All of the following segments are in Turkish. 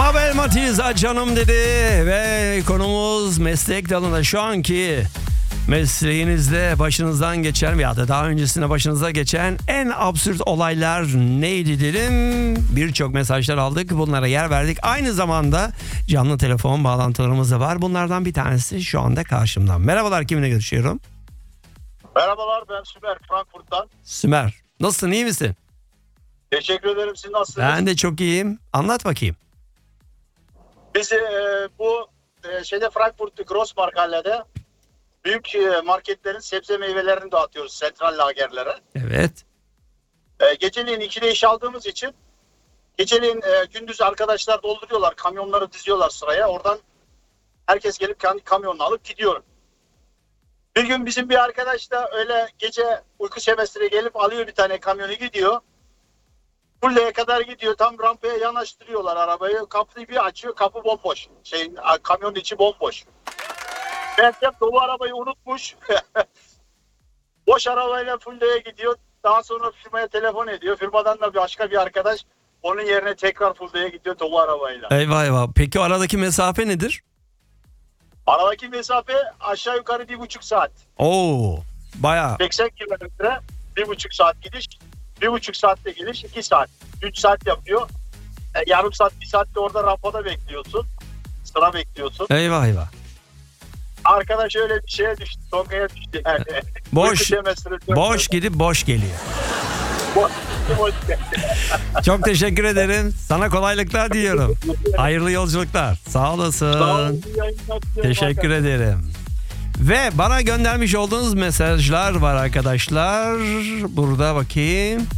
Mabel Matiz canım dedi ve konumuz meslek dalında şu anki mesleğinizde başınızdan geçen veya da daha öncesinde başınıza geçen en absürt olaylar neydi dedim. Birçok mesajlar aldık, bunlara yer verdik. Aynı zamanda canlı telefon bağlantılarımız da var. Bunlardan bir tanesi şu anda karşımda. Merhabalar, kiminle görüşüyorum? Merhabalar, ben Sümer, Frankfurt'tan. Sümer, nasılsın, iyi misin? Teşekkür ederim, siz nasılsınız? Ben de çok iyiyim. Anlat bakayım. Biz bu Frankfurt Grossmarkt Halle'de büyük marketlerin sebze meyvelerini dağıtıyoruz sentral lagerlere. Evet. Geceliğin 2'de iş aldığımız için geceliğin gündüz arkadaşlar dolduruyorlar, kamyonları diziyorlar sıraya. Oradan herkes gelip kendi kamyonunu alıp gidiyor. Bir gün bizim bir arkadaş da öyle gece uyku semestre gelip alıyor bir tane kamyonu, gidiyor. Fulleye kadar gidiyor, tam rampaya yanaştırıyorlar arabayı. Kapıyı bir açıyor, kapı bomboş. Kamyonun içi bomboş. Meğersem dolu arabayı unutmuş. Boş arabayla fulleye gidiyor. Daha sonra firmaya telefon ediyor. Firmadan da başka bir arkadaş onun yerine tekrar fulleye gidiyor dolu arabayla. Eyvah eyvah. Peki o aradaki mesafe nedir? Aradaki mesafe aşağı yukarı 1,5 saat. Oo, bayağı. 80 kilometre, 1,5 saat gidiş. 1,5 saatte geliş, 2 saat. 3 saat yapıyor. Yarım saat, 1 saatte orada rampada bekliyorsun. Sıra bekliyorsun. Eyvah eyvah. Arkadaş öyle bir şeye düştü. Sokaya düştü. Yani. Boş gidip boş geliyor. Boş. Çok teşekkür ederim. Sana kolaylıklar diliyorum. Hayırlı yolculuklar. Sağ olasın. Sağ olun. Teşekkür ederim. Ve bana göndermiş olduğunuz mesajlar var arkadaşlar. Burada bakayım.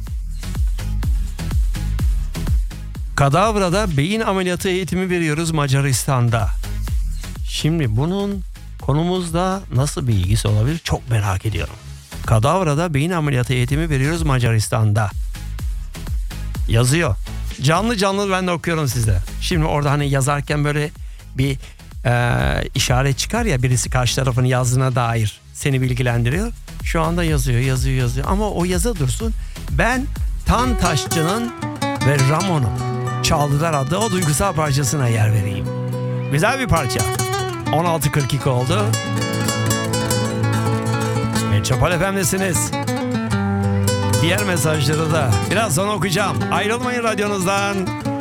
Kadavra'da beyin ameliyatı eğitimi veriyoruz Macaristan'da. Şimdi bunun konumuzda nasıl bir ilgisi olabilir çok merak ediyorum. Kadavra'da beyin ameliyatı eğitimi veriyoruz Macaristan'da. Yazıyor. Canlı canlı ben de okuyorum size. Şimdi orada hani yazarken böyle bir işaret çıkar ya, birisi karşı tarafın yazdığına dair seni bilgilendiriyor. Şu anda yazıyor ama o yazı dursun. Ben Tantaşçı'nın ve Ramon'un Çaldılar adlı o duygusal parçasına yer vereyim. Güzel bir parça. 16.42 oldu. Metropol FM'desiniz. Diğer mesajları da biraz sonra okuyacağım. Ayrılmayın radyonuzdan.